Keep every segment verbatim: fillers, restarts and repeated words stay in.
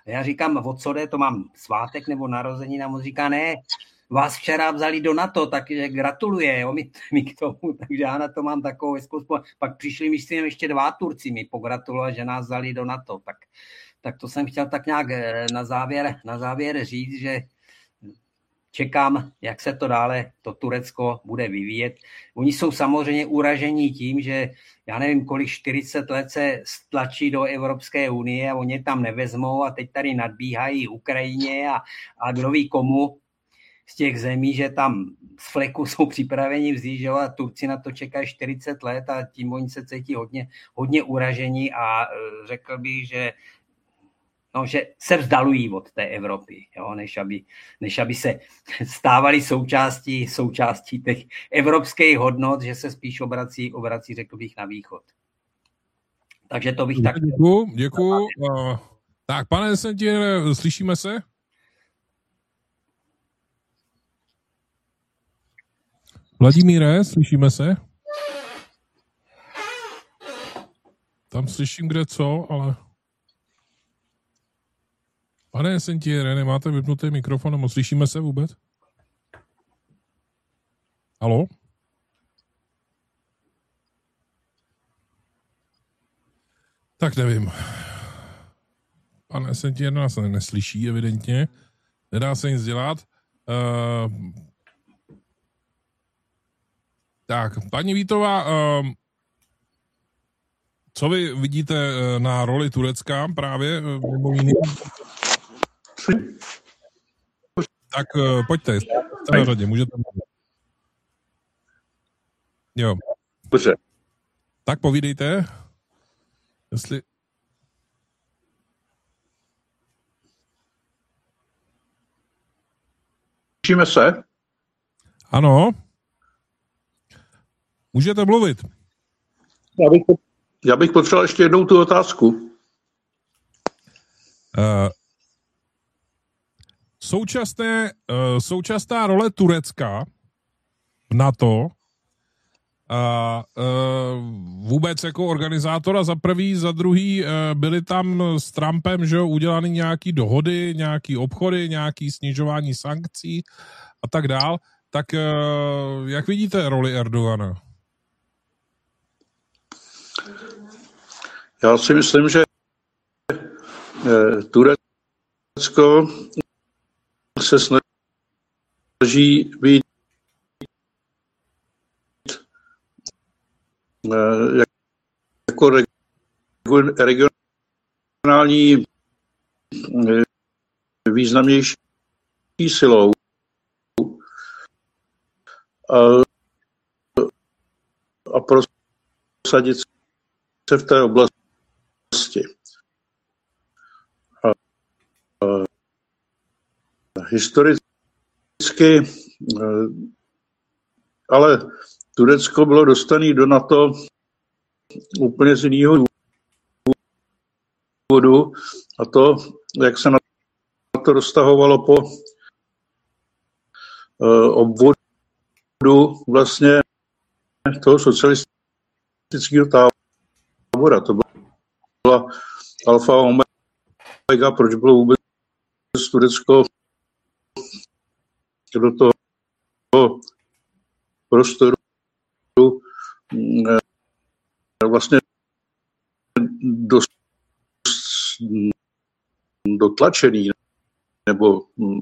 A já říkám, o co jde, to mám svátek nebo narozenina, on říká, ne, vás včera vzali do NATO, takže gratuluje, jo, mi, mi k tomu, takže já na to mám takovou hezkou. Pak přišli, myslím, ještě dva Turci mi pogratulovat, že nás vzali do NATO, tak, tak to jsem chtěl tak nějak na závěr, na závěr říct, že čekám, jak se to dále, to Turecko bude vyvíjet. Oni jsou samozřejmě uražení tím, že já nevím, kolik čtyřicet let se stlačí do Evropské unie a oni tam nevezmou a teď tady nadbíhají Ukrajině a, a kdo ví komu z těch zemí, že tam z fleku jsou připraveni vzít, že a Turci na to čekají čtyřicet let a tím oni se cítí hodně, hodně uražení a řekl bych, že No, že se vzdalují od té Evropy, jo, než, aby, než aby se stávali součástí, součástí těch evropských hodnot, že se spíš obrací, obrací, řekl bych, na východ. Takže to bych tak... Děkuju, děkuju. Uh, tak, pane Sentiere, slyšíme se? Vladimíre, slyšíme se? Tam slyším kde co, ale... Pane Sentiere, nemáte vypnutý mikrofon, nebo slyšíme se vůbec? Haló? Tak nevím. Pane Sentiere nás neslyší, evidentně. Nedá se nic dělat. Uh, tak, paní Vítová, uh, co vy vidíte na roli Turecka právě? Tak uh, pojďte, jste na řadě, můžete. Jo. Dobře. Tak povídejte. Jestli... Slyšíme se? Ano. Můžete mluvit. Já bych, já bych potřeboval ještě jednou tu otázku. Uh, současné, uh, současná role Turecka v NATO a uh, vůbec jako organizátora za prvý, za druhý uh, byly tam s Trumpem, že udělány nějaký dohody, nějaký obchody, nějaký snižování sankcí a tak dál. Tak uh, jak vidíte roli Erdogana? Já si myslím, že Turecko se snaží být jako regionální významnější silou a, a prosadit se v té oblasti. A, a, historicky, ale Turecko bylo dostané do NATO úplně z jiného důvodu a to, jak se na to roztahovalo po uh, obvodu vlastně toho socialistického tábora. To byla alfa a omega, proč bylo vůbec Turecko do toho prostoru vlastně dost dotlačený, nebo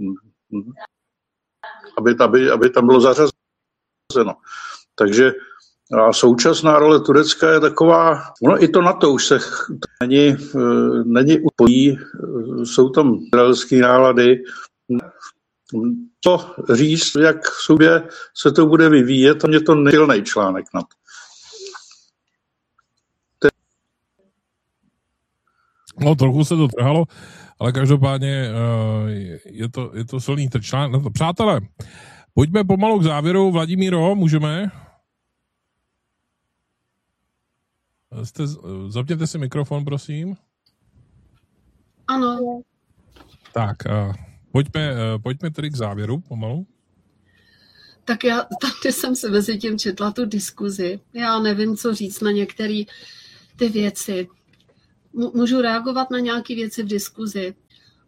aby, aby, aby tam bylo zařazeno. Takže a současná role Turecka je taková, no i to NATO už se není, není upojí, jsou tam izraelské nálady. Co říct, jak v sobě se to bude vyvíjet, a mě to nesilnej článek na to. No, trochu se to trhalo, ale každopádně uh, je, to, je to silný článek na to. Přátelé, pojďme pomalu k závěru. Vladimíro, můžeme? Jste, zapněte si mikrofon, prosím. Ano. Tak, uh, pojďme, uh, pojďme tedy k závěru pomalu. Tak já tady jsem se mezi tím četla tu diskuzi. Já nevím, co říct na některé ty věci. Můžu reagovat na nějaké věci v diskuzi.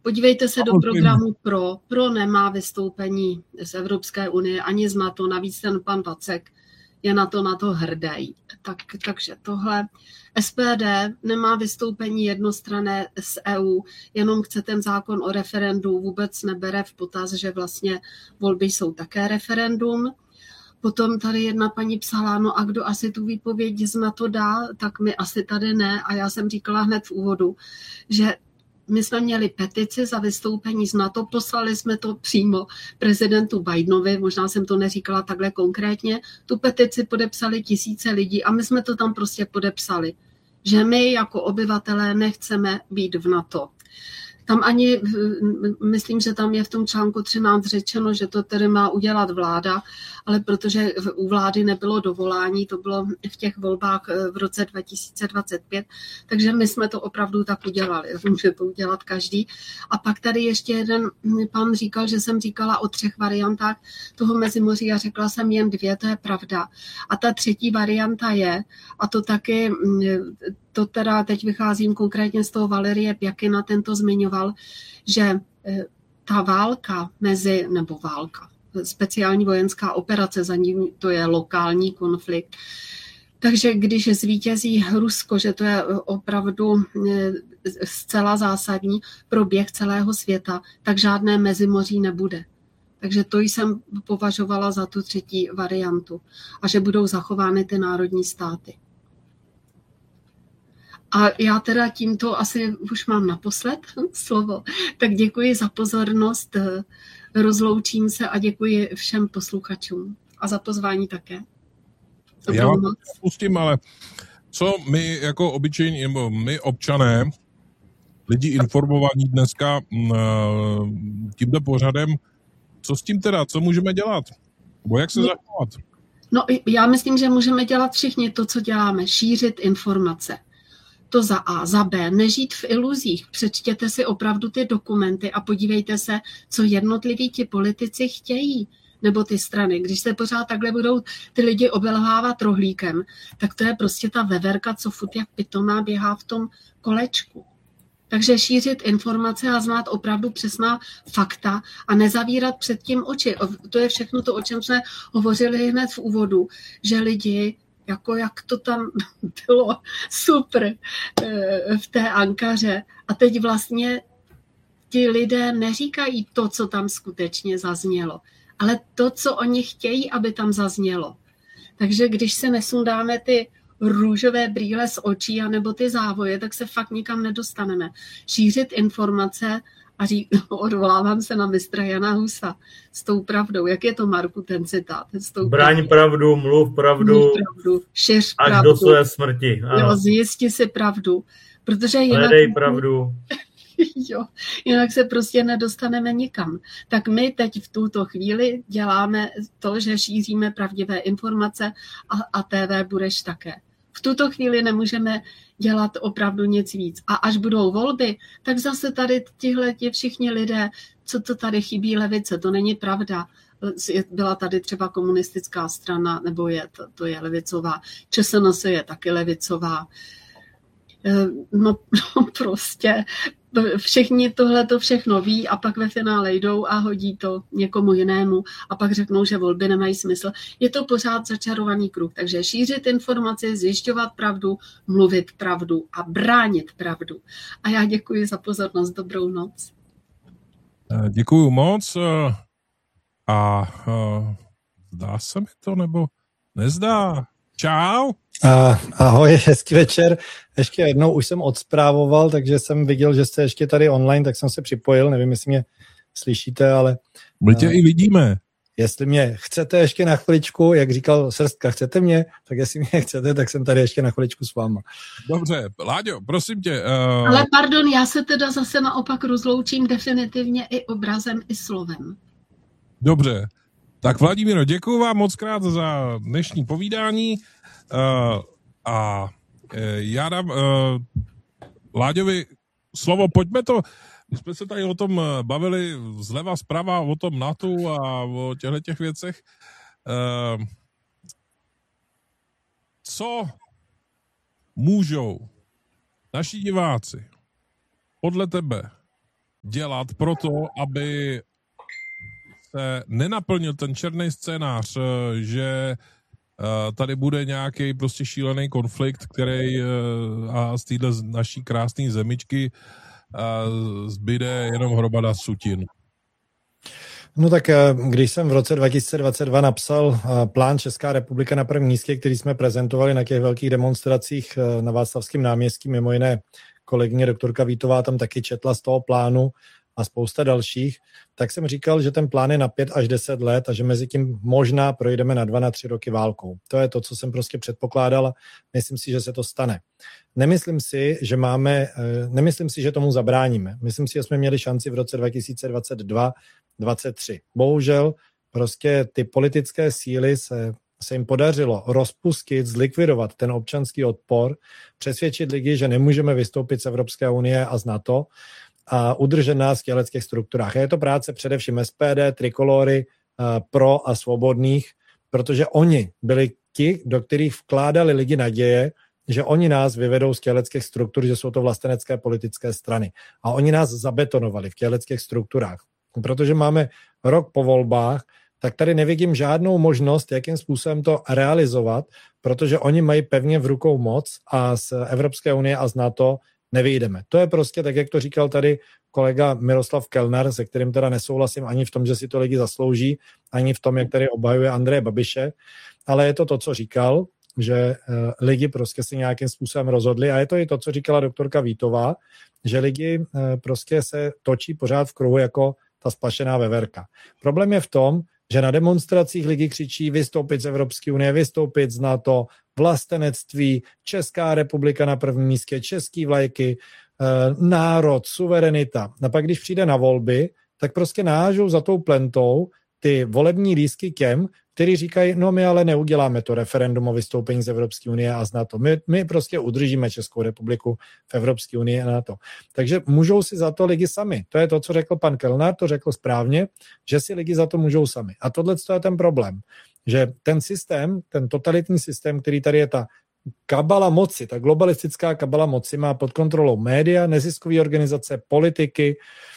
Podívejte se do programu Pro. Pro nemá vystoupení z Evropské unie ani z NATO, navíc ten pan Vacek je na to na to hrdý. Tak, takže tohle. S P D nemá vystoupení jednostranné z E U, jenom chce ten zákon o referendu, vůbec nebere v potaz, že vlastně volby jsou také referendum. Potom tady jedna paní psala, no a kdo asi tu výpověď z NATO dá, tak my asi tady ne. A já jsem říkala hned v úvodu, že my jsme měli petici za vystoupení z NATO, poslali jsme to přímo prezidentu Bidenovi, možná jsem to neříkala takhle konkrétně, tu petici podepsali tisíce lidí a my jsme to tam prostě podepsali, že my jako obyvatelé nechceme být v NATO. Tam ani, myslím, že tam je v tom článku třináct řečeno, že to tedy má udělat vláda, ale protože u vlády nebylo dovolání, to bylo v těch volbách v roce dva tisíce dvacet pět, takže my jsme to opravdu tak udělali, může to udělat každý. A pak tady ještě jeden pan říkal, že jsem říkala o třech variantách toho Mezimoří a řekla jsem jen dvě, to je pravda. A ta třetí varianta je, a to taky, to teda teď vycházím konkrétně z toho Valerie Pjakina, ten to zmiňoval, že ta válka mezi, nebo válka, speciální vojenská operace, za ním to je lokální konflikt. Takže když zvítězí Rusko, že to je opravdu zcela zásadní pro běh celého světa, tak žádné Mezimoří nebude. Takže to jsem považovala za tu třetí variantu. A že budou zachovány ty národní státy. A já teda tímto asi už mám naposled slovo. Tak děkuji za pozornost, rozloučím se a děkuji všem posluchačům. A za pozvání také. Dobrou já noc. Pustím, ale co my jako obyčejní, nebo my občané, lidi informovaní dneska tímto pořadem, co s tím teda, co můžeme dělat? Bo jak se zachovat? No já myslím, že můžeme dělat všichni to, co děláme. Šířit informace. To za A, za B, nežít v iluzích. Přečtěte si opravdu ty dokumenty a podívejte se, co jednotliví ti politici chtějí, nebo ty strany. Když se pořád takhle budou ty lidi obelhávat rohlíkem, tak to je prostě ta veverka, co furt jak pitomá běhá v tom kolečku. Takže šířit informace a znát opravdu přesná fakta a nezavírat před tím oči. To je všechno to, o čem jsme hovořili hned v úvodu, že lidi jako jak to tam bylo super v té Ankaře. A teď vlastně ti lidé neříkají to, co tam skutečně zaznělo, ale to, co oni chtějí, aby tam zaznělo. Takže když se nesundáme ty růžové brýle z očí anebo ty závoje, tak se fakt nikam nedostaneme. Šířit informace a ří, no, odvolávám se na mistra Jana Husa s tou pravdou. Jak je to, Marku, ten citát? Braň pravdu, mluv pravdu, mluv pravdu šiř až pravdu. do své smrti. Jo, zjisti si pravdu. Protože jinak... Hledej pravdu. Jo, jinak se prostě nedostaneme nikam. Tak my teď v tuto chvíli děláme to, že šíříme pravdivé informace a, a T V budeš také. V tuto chvíli nemůžeme dělat opravdu nic víc. A až budou volby, tak zase tady tihle ti všichni lidé, co to tady chybí levice, to není pravda. Byla tady třeba komunistická strana, nebo je, to, to je levicová. ČSNS je taky levicová. No, no prostě všichni tohle to všechno ví a pak ve finále jdou a hodí to někomu jinému a pak řeknou, že volby nemají smysl. Je to pořád začarovaný kruh, takže šířit informaci, zjišťovat pravdu, mluvit pravdu a bránit pravdu. A já děkuji za pozornost, dobrou noc. Děkuju moc a zdá se mi to, nebo nezdá? Čau. Uh, ahoj, hezký večer. Ještě jednou už jsem odsprávoval, takže jsem viděl, že jste ještě tady online, tak jsem se připojil. Nevím, jestli mě slyšíte, ale... My tě uh, i vidíme. Jestli mě chcete ještě na chviličku, jak říkal Srstka, chcete mě, tak jestli mě chcete, tak jsem tady ještě na chviličku s váma. Dobře, Láďo, prosím tě. Uh... Ale pardon, já se teda zase naopak rozloučím definitivně i obrazem, i slovem. Dobře. Tak Vladimíro, děkuju vám moc krát za dnešní povídání. Uh, a uh, já dám uh, Láďovi slovo, pojďme to, my jsme se tady o tom bavili zleva zprava, o tom NATO a o těchto těch věcech. Uh, co můžou naši diváci podle tebe dělat pro to, aby se nenaplnil ten černý scénář, že tady bude nějaký prostě šílený konflikt, který a z téhle naší krásné zemičky zbyde jenom hromada sutin? No tak když jsem v roce dva tisíce dvacet dva napsal plán Česká republika na prvním místě, který jsme prezentovali na těch velkých demonstracích na Václavském náměstí, mimo jiné kolegyně doktorka Vítová tam taky četla z toho plánu a spousta dalších, tak jsem říkal, že ten plán je na pět až deset let a že mezi tím možná projdeme na dva, na tři roky válkou. To je to, co jsem prostě předpokládal a myslím si, že se to stane. Nemyslím si, že máme, nemyslím si, že tomu zabráníme. Myslím si, že jsme měli šanci v roce dva tisíce dvacet dva dvacet tři. Bohužel prostě ty politické síly se, se jim podařilo rozpustit, zlikvidovat ten občanský odpor, přesvědčit lidi, že nemůžeme vystoupit z Evropské unie a z NATO a udržet nás v těleckých strukturách. A je to práce především S P D, Trikolory, Pro a Svobodných, protože oni byli ti, do kterých vkládali lidi naděje, že oni nás vyvedou z těleckých struktur, že jsou to vlastenecké politické strany. A oni nás zabetonovali v těleckých strukturách. Protože máme rok po volbách, tak tady nevidím žádnou možnost, jakým způsobem to realizovat, protože oni mají pevně v rukou moc a z Evropské unie a z NATO nevyjdeme. To je prostě tak, jak to říkal tady kolega Miroslav Kellner, se kterým teda nesouhlasím ani v tom, že si to lidi zaslouží, ani v tom, jak tady obhajuje Andreje Babiše, ale je to to, co říkal, že uh, lidi prostě si nějakým způsobem rozhodli a je to i to, co říkala doktorka Vítová, že lidi uh, prostě se točí pořád v kruhu jako ta splašená veverka. Problém je v tom, že na demonstracích lidi křičí vystoupit z Evropské unie, vystoupit z NATO, vlastenectví, Česká republika na prvním místě, český vlajky, uh, národ, suverenita. A pak, když přijde na volby, tak prostě nážou za tou plentou ty volební lístky těm, kteří říkají, no my ale neuděláme to referendum o vystoupení z Evropské unie a z NATO. My, my prostě udržíme Českou republiku v Evropské unii a NATO. Takže můžou si za to lidi sami. To je to, co řekl pan Kellner, to řekl správně, že si lidi za to můžou sami. A tohle je ten problém, že ten systém, ten totalitní systém, který tady je ta kabala moci, ta globalistická kabala moci má pod kontrolou média, neziskové organizace, politiky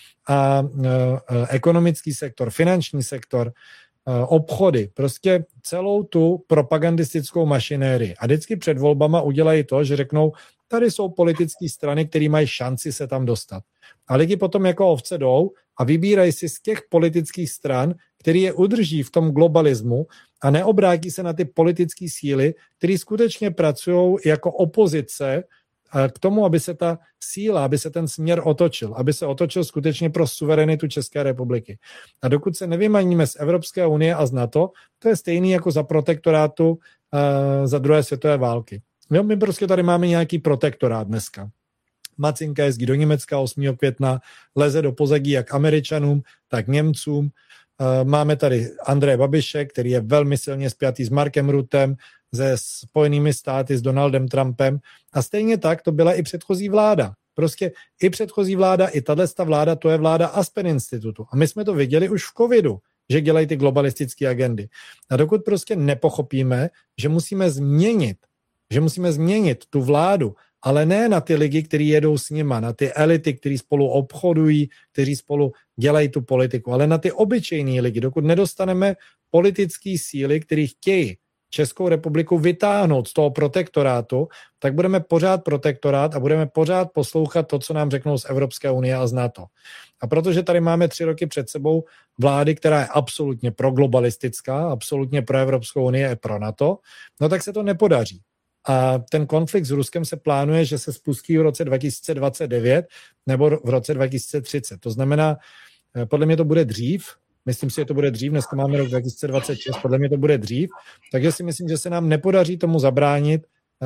a e, e, ekonomický sektor, finanční sektor, obchody, prostě celou tu propagandistickou mašinérii. A vždycky před volbama udělají to, že řeknou, tady jsou politické strany, které mají šanci se tam dostat. A lidi potom jako ovce jdou a vybírají si z těch politických stran, který je udrží v tom globalismu a neobrátí se na ty politické síly, které skutečně pracují jako opozice k tomu, aby se ta síla, aby se ten směr otočil, aby se otočil skutečně pro suverenitu České republiky. A dokud se nevymaníme z Evropské unie a z NATO, to je stejný jako za protektorátu uh, za druhé světové války. Jo, my prostě tady máme nějaký protektorát dneska. Macinka jezdí do Německa osmého května, leze do pozadí jak Američanům, tak Němcům. Máme tady Andreje Babiše, který je velmi silně spjatý s Markem Ruttem, se Spojenými státy, s Donaldem Trumpem. A stejně tak to byla i předchozí vláda. Prostě i předchozí vláda, i tato vláda, to je vláda Aspen Institutu. A my jsme to viděli už v covidu, že dělají ty globalistické agendy. A dokud prostě nepochopíme, že musíme změnit, že musíme změnit tu vládu, ale ne na ty lidi, kteří jedou s nima, na ty elity, kteří spolu obchodují, kteří spolu dělají tu politiku, ale na ty obyčejní lidi. Dokud nedostaneme politické síly, kteří chtějí Českou republiku vytáhnout z toho protektorátu, tak budeme pořád protektorát a budeme pořád poslouchat to, co nám řeknou z Evropské unie a z NATO. A protože tady máme tři roky před sebou vlády, která je absolutně proglobalistická, absolutně pro Evropskou unii a pro NATO, no tak se to nepodaří. A ten konflikt s Ruskem se plánuje, že se spustí v roce dva tisíce dvacet devět nebo v roce dva tisíce třicet. To znamená, podle mě to bude dřív, myslím si, že to bude dřív, dneska máme rok dva tisíce dvacet šest, podle mě to bude dřív, takže si myslím, že se nám nepodaří tomu zabránit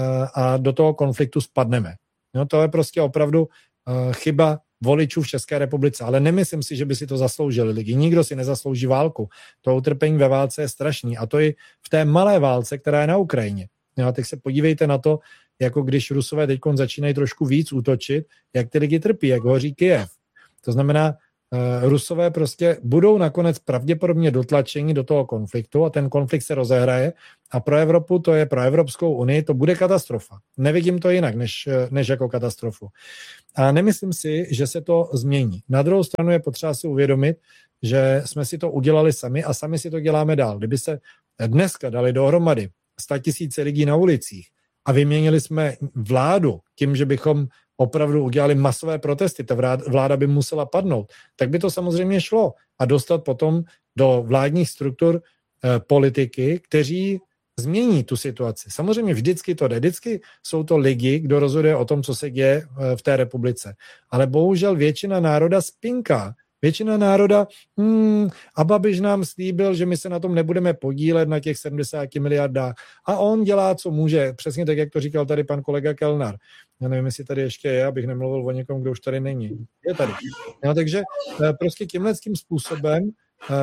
a do toho konfliktu spadneme. No, to je prostě opravdu chyba voličů v České republice, ale nemyslím si, že by si to zasloužili lidi. Nikdo si nezaslouží válku. To utrpení ve válce je strašný a to i v té malé válce, která je na Ukrajině. No a teď se podívejte na to, jako když Rusové teď začínají trošku víc útočit, jak ty lidi trpí, jak hoří Kyjev. To znamená, Rusové prostě budou nakonec pravděpodobně dotlačeni do toho konfliktu a ten konflikt se rozehraje a pro Evropu, to je pro Evropskou unii, to bude katastrofa. Nevidím to jinak, než, než jako katastrofu. A nemyslím si, že se to změní. Na druhou stranu je potřeba si uvědomit, že jsme si to udělali sami a sami si to děláme dál. Kdyby se dneska dali dohromady statisíce lidí na ulicích a vyměnili jsme vládu tím, že bychom opravdu udělali masové protesty, ta vláda by musela padnout, tak by to samozřejmě šlo a dostat potom do vládních struktur eh, politiky, kteří změní tu situaci. Samozřejmě vždycky to jde, vždycky jsou to lidi, kdo rozhoduje o tom, co se děje eh, v té republice. Ale bohužel většina národa spinká. Většina národa, hmm, a Babiš nám slíbil, že my se na tom nebudeme podílet na těch sedmdesáti miliardách. A on dělá, co může. Přesně tak, jak to říkal tady pan kolega Kellner. Já nevím, jestli tady ještě je, abych nemluvil o někom, kdo už tady není. Je tady. No, takže prostě tímhle tím způsobem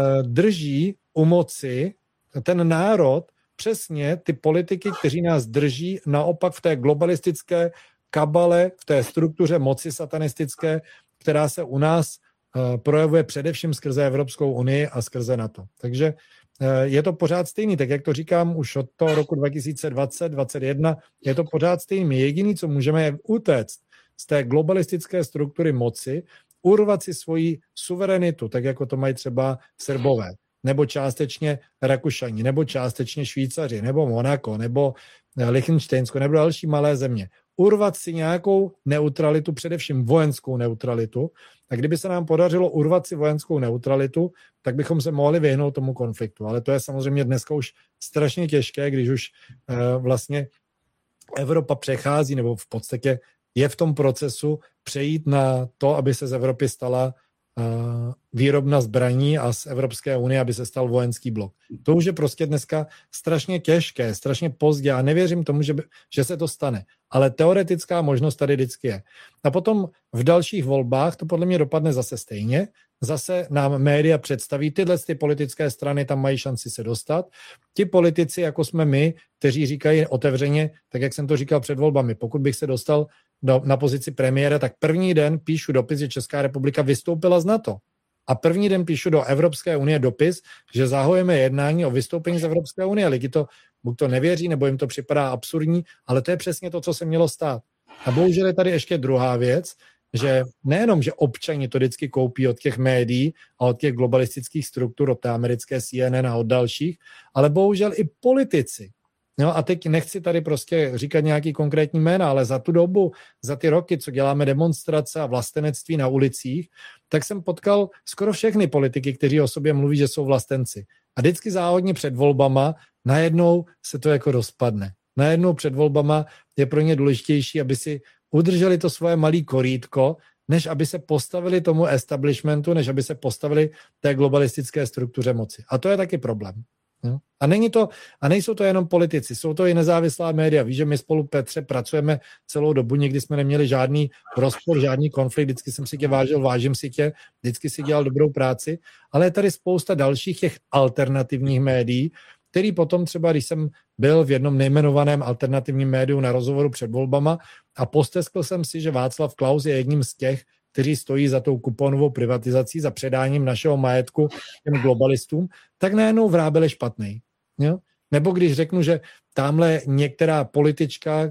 drží u moci ten národ přesně ty politiky, kteří nás drží naopak v té globalistické kabale, v té struktuře moci satanistické, která se u nás projevuje především skrze Evropskou unii a skrze NATO. Takže je to pořád stejný, tak jak to říkám už od toho roku dva tisíce dvacet dvacet jedna, je to pořád stejný. Jediný, co můžeme, je utéct z té globalistické struktury moci, urvat si svoji suverenitu, tak jako to mají třeba Srbové, nebo částečně Rakušani, nebo částečně Švýcaři, nebo Monako, nebo Lichtenštejnsko, nebo další malé země. Urvat si nějakou neutralitu, především vojenskou neutralitu. A kdyby se nám podařilo urvat si vojenskou neutralitu, tak bychom se mohli vyhnout tomu konfliktu. Ale to je samozřejmě dneska už strašně těžké, když už uh, vlastně Evropa přechází, nebo v podstatě je v tom procesu přejít na to, aby se z Evropy stala uh, výrobna zbraní a z Evropské unie, aby se stal vojenský blok. To už je prostě dneska strašně těžké, strašně pozdě a nevěřím tomu, že, by, že se to stane. Ale teoretická možnost tady vždycky je. A potom v dalších volbách to podle mě dopadne zase stejně. Zase nám média představí, tyhle ty politické strany tam mají šanci se dostat. Ti politici, jako jsme my, kteří říkají otevřeně, tak jak jsem to říkal před volbami, pokud bych se dostal do, na pozici premiéra, tak první den píšu dopis, že Česká republika vystoupila z NATO. A první den píšu do Evropské unie dopis, že zahajujeme jednání o vystoupení z Evropské unie. Lidi to buď to nevěří, nebo jim to připadá absurdní, ale to je přesně to, co se mělo stát. A bohužel je tady ještě druhá věc, že nejenom, že občani to vždycky koupí od těch médií a od těch globalistických struktur, od té americké C N N a od dalších, ale bohužel i politici. No a teď nechci tady prostě říkat nějaký konkrétní jména, ale za tu dobu, za ty roky, co děláme demonstrace a vlastenectví na ulicích, tak jsem potkal skoro všechny politiky, kteří o sobě mluví, že jsou vlastenci. A vždycky záhodně před volbama najednou se to jako rozpadne. Najednou před volbama je pro ně důležitější, aby si udrželi to svoje malé korítko, než aby se postavili tomu establishmentu, než aby se postavili té globalistické struktuře moci. A to je taky problém. No. A není to, a nejsou to jenom politici, jsou to i nezávislá média. Víš, že my spolu, Petře, pracujeme celou dobu, nikdy jsme neměli žádný rozpor, žádný konflikt, vždycky jsem si tě vážil, vážím si tě, vždycky si dělal dobrou práci, ale je tady spousta dalších těch alternativních médií, který potom třeba, když jsem byl v jednom nejmenovaném alternativním médiu na rozhovoru před volbama a posteskl jsem si, že Václav Klaus je jedním z těch, kteří stojí za tou kuponovou privatizací, za předáním našeho majetku těm globalistům, tak najednou vrábili špatnej. Jo? Nebo když řeknu, že tamhle některá politička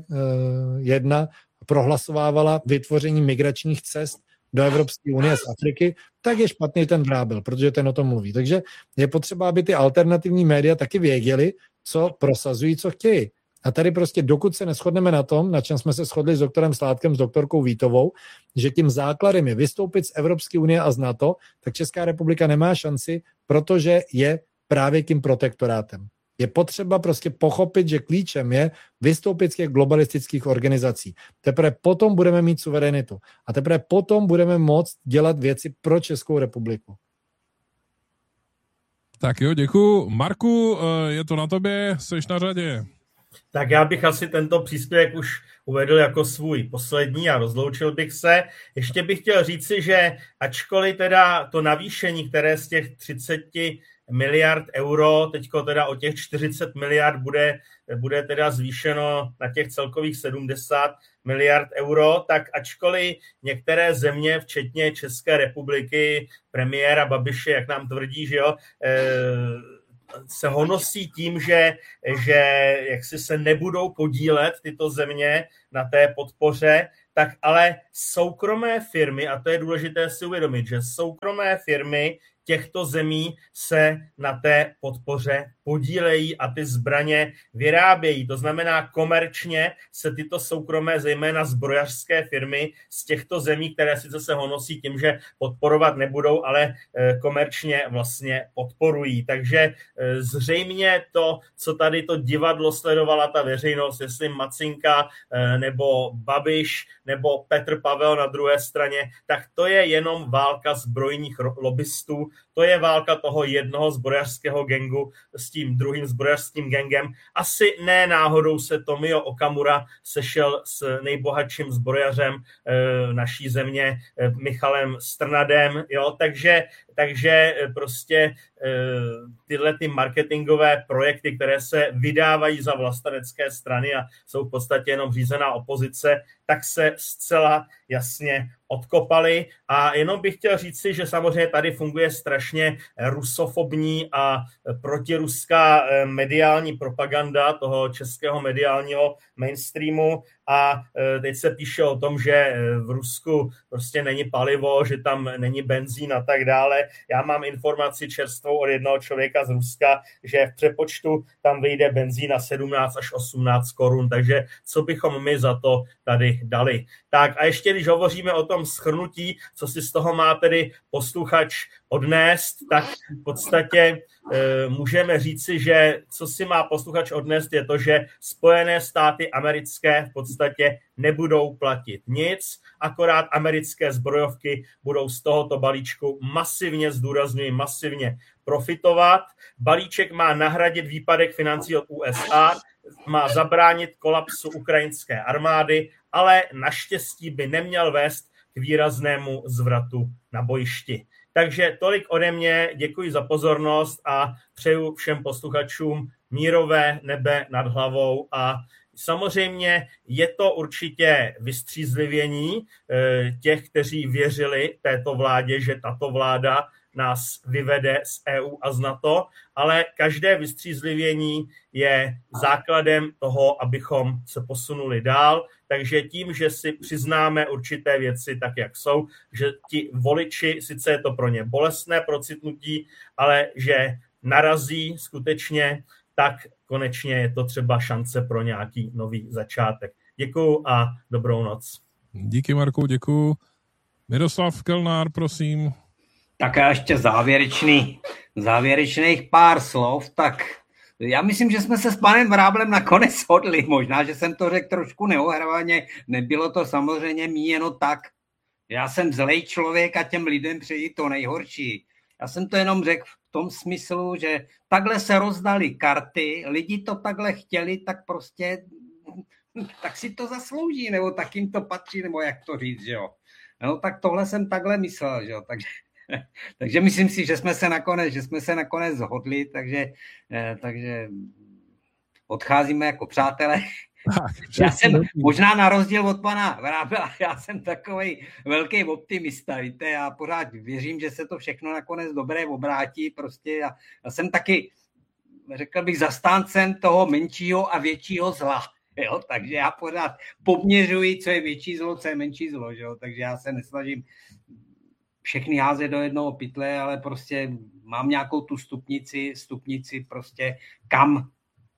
jedna prohlasovávala vytvoření migračních cest do Evropské unie z Afriky, tak je špatný ten vrábel, protože ten o tom mluví. Takže je potřeba, aby ty alternativní média taky věděli, co prosazují, co chtějí. A tady prostě dokud se neshodneme na tom, na čem jsme se shodli s doktorem Sládkem, s doktorkou Vítovou, že tím základem je vystoupit z Evropské unie a z NATO, tak Česká republika nemá šanci, protože je právě tím protektorátem. Je potřeba prostě pochopit, že klíčem je vystoupit z těch globalistických organizací. Teprve potom budeme mít suverenitu. A teprve potom budeme moct dělat věci pro Českou republiku. Tak jo, děkuju. Marku, je to na tobě, seš na řadě. Tak já bych asi tento příspěvek už uvedl jako svůj poslední a rozloučil bych se. Ještě bych chtěl říci, že ačkoliv teda to navýšení, které z těch třicet miliard euro, teďko teda o těch čtyřicet miliard bude, bude teda zvýšeno na těch celkových sedmdesát miliard euro, tak ačkoliv některé země, včetně České republiky, premiéra Babiše, jak nám tvrdí, že jo, eh, se honosí tím, že, že jaksi se nebudou podílet tyto země na té podpoře, tak ale soukromé firmy, a to je důležité si uvědomit, že soukromé firmy těchto zemí se na té podpoře podílejí a ty zbraně vyrábějí. To znamená, komerčně se tyto soukromé, zejména zbrojařské firmy z těchto zemí, které sice se honosí tím, že podporovat nebudou, ale komerčně vlastně podporují. Takže zřejmě to, co tady to divadlo sledovala ta veřejnost, jestli Macinka nebo Babiš nebo Petr Pavel na druhé straně, tak to je jenom válka zbrojních lobbystů, to je válka toho jednoho zbrojařského gangu s tím druhým zbrojařským gangem. Asi ne náhodou se Tomio Okamura sešel s nejbohatším zbrojařem e, naší země, e, Michalem Strnadem, jo, takže, takže prostě e, tyhle ty marketingové projekty, které se vydávají za vlastenecké strany a jsou v podstatě jenom řízená opozice, tak se zcela jasně odkopali. A jenom bych chtěl říci, že samozřejmě tady funguje strašně rusofobní a protiruská mediální propaganda toho českého mediálního mainstreamu a teď se píše o tom, že v Rusku prostě není palivo, že tam není benzín a tak dále. Já mám informaci čerstvou od jednoho člověka z Ruska, že v přepočtu tam vyjde benzín na sedmnáct až osmnáct korun, takže co bychom my za to tady dali. Tak a ještě když hovoříme o tom shrnutí, co si z toho má tedy posluchač odnést, tak v podstatě e, můžeme říci, že co si má posluchač odnést je to, že Spojené státy americké v podstatě nebudou platit nic, akorát americké zbrojovky budou z tohoto balíčku masivně, zdůrazňuji, masivně profitovat. Balíček má nahradit výpadek financí od U S A, má zabránit kolapsu ukrajinské armády, ale naštěstí by neměl vést k výraznému zvratu na bojišti. Takže tolik ode mě, děkuji za pozornost a přeju všem posluchačům mírové nebe nad hlavou a samozřejmě je to určitě vystřízlivění těch, kteří věřili této vládě, že tato vláda nás vyvede z E U a z NATO, ale každé vystřízlivění je základem toho, abychom se posunuli dál. Takže tím, že si přiznáme určité věci tak, jak jsou, že ti voliči, sice je to pro ně bolestné procitnutí, ale že narazí skutečně, tak konečně je to třeba šance pro nějaký nový začátek. Děkuju a dobrou noc. Díky, Marku, děkuju. Miroslav Kelnár, prosím. Tak a ještě závěrečný, závěrečných pár slov, tak já myslím, že jsme se s panem Vráblem nakonec shodli, možná, že jsem to řekl trošku neohravaně, nebylo to samozřejmě míněno tak. Já jsem zlej člověk a těm lidem přeji to nejhorší. Já jsem to jenom řekl v tom smyslu, že takhle se rozdali karty, lidi to takhle chtěli, tak prostě, tak si to zaslouží, nebo tak jim to patří, nebo jak to říct, že jo. No tak tohle jsem takhle myslel, že jo, takže takže myslím si, že jsme se nakonec, že jsme se nakonec zhodli, takže, takže odcházíme jako přátelé. Já jsem možná na rozdíl od pana Vrábela, já jsem takovej velký optimista, víte, já pořád věřím, že se to všechno nakonec dobré obrátí, prostě já, já jsem taky, řekl bych, zastáncem toho menšího a většího zla. Jo, takže já pořád poměřuji, co je větší zlo, co je menší zlo, že jo? Takže já se nesnažím všechny házet do jednoho pytle, ale prostě mám nějakou tu stupnici, stupnici prostě kam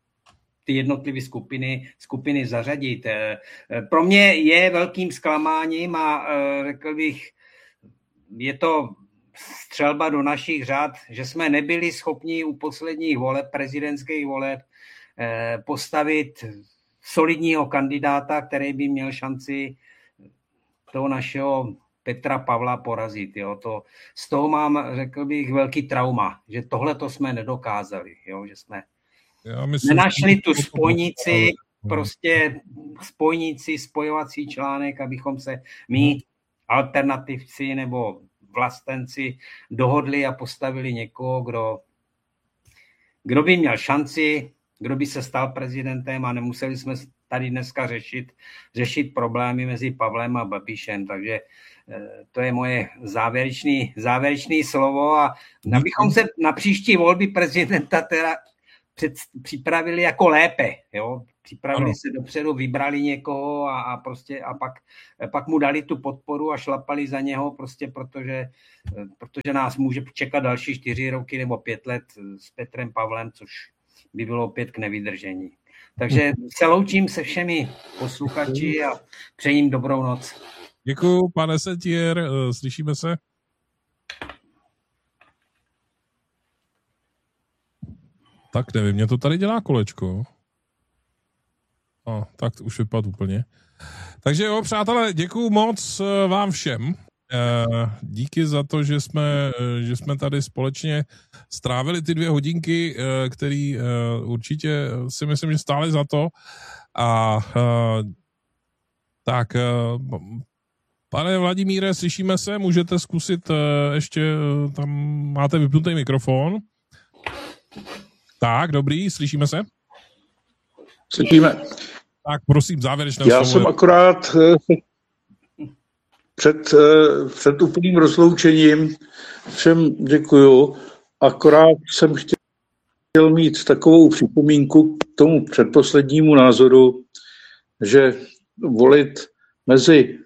ty jednotlivé skupiny, skupiny zařadit. Pro mě je velkým zklamáním a řekl bych, je to střelba do našich řad, že jsme nebyli schopni u posledních voleb, prezidentských voleb, postavit solidního kandidáta, který by měl šanci toho našeho Petra Pavla porazit. Jo. To, z toho mám, řekl bych, velký trauma, že tohle to jsme nedokázali, jo, že jsme Já myslím, nenašli tu spojnici, prostě spojnici, spojovací článek, abychom se my, alternativci nebo vlastenci, dohodli a postavili někoho, kdo, kdo by měl šanci, kdo by se stal prezidentem a nemuseli jsme tady dneska řešit, řešit problémy mezi Pavlem a Babišem. Takže to je moje závěrečný, závěrečný slovo a abychom se na příští volby prezidenta teda před, připravili jako lépe, jo? Připravili ano. se dopředu, vybrali někoho a, a prostě a pak, pak mu dali tu podporu a šlapali za něho, prostě protože, protože nás může čekat další čtyři roky nebo pět let s Petrem Pavlem, což by bylo opět k nevydržení. Takže se loučím se všemi posluchači a přejím dobrou noc. Děkuju, pane Setier, slyšíme se. Tak nevím, mě to tady dělá kolečko. A, tak to už vypadá úplně. Takže jo, přátelé, děkuju moc vám všem. Díky za to, že jsme, že jsme tady společně strávili ty dvě hodinky, které určitě si myslím, že stály za to. A tak, pane Vladimíre, slyšíme se, můžete zkusit ještě, tam máte vypnutý mikrofon. Tak, dobrý, slyšíme se? Slyšíme. Tak prosím, závěrečné Já slovo. Jsem akorát před, před úplným rozloučením všem děkuju, akorát jsem chtěl mít takovou připomínku k tomu předposlednímu názoru, že volit mezi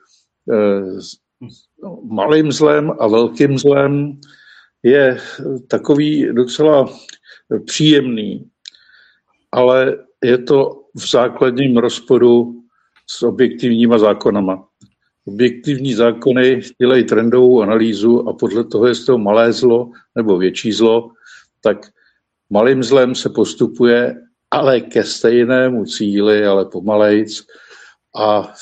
malým zlem a velkým zlem je takový docela příjemný, ale je to v základním rozporu s objektivníma zákonama. Objektivní zákony dělají trendovou analýzu a podle toho, jestli to malé zlo nebo větší zlo, tak malým zlem se postupuje, ale ke stejnému cíli, ale pomalejc a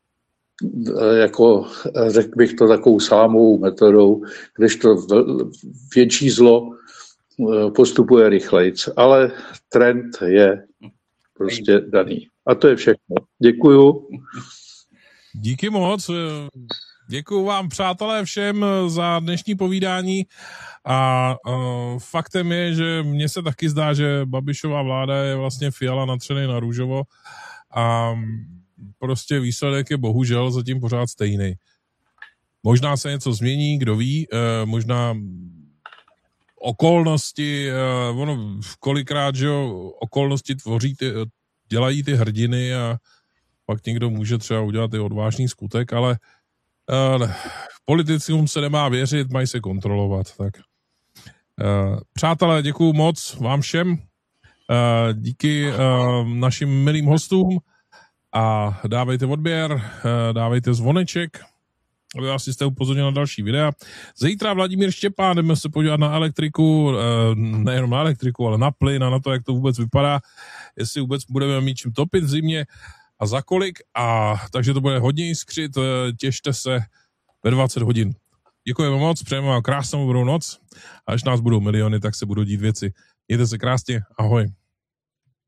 jako řekl bych to takovou salámovou metodou, kdežto větší zlo postupuje rychlejc, ale trend je prostě daný. A to je všechno. Děkuju. Díky moc. Děkuju vám, přátelé, všem za dnešní povídání a uh, faktem je, že mně se taky zdá, že Babišova vláda je vlastně Fiala natřený na růžovo a prostě výsledek je bohužel zatím pořád stejný. Možná se něco změní, kdo ví, uh, možná okolnosti, uh, ono kolikrát, že jo, okolnosti tvoří ty, dělají ty hrdiny a pak někdo může třeba udělat i odvážný skutek, ale uh, politicům se nemá věřit, mají se kontrolovat. Tak. Uh, přátelé, děkuju moc vám všem, uh, díky uh, našim milým hostům a dávejte odběr, uh, dávejte zvoneček, aby vás jste upozornil na další videa. Zítra Vladimír Štěpán, jdeme se podívat na elektriku, nejenom na elektriku, ale na plyn a na to, jak to vůbec vypadá, jestli vůbec budeme mít čím topit v zimě a za kolik. A takže to bude hodně jiskřit, těšte se ve dvacet hodin. Děkujeme moc, přejeme vám krásnou dobrou noc a až nás budou miliony, tak se budou dít věci. Mějte se krásně, ahoj.